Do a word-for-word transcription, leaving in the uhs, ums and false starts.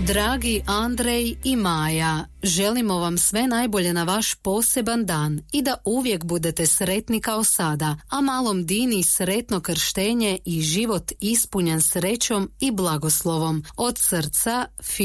Dragi Andrej i Maja, želimo vam sve najbolje na vaš poseban dan i da uvijek budete sretni kao sada, a malom Dini sretno krštenje i život ispunjen srećom i blagoslovom. Od srca, Filip.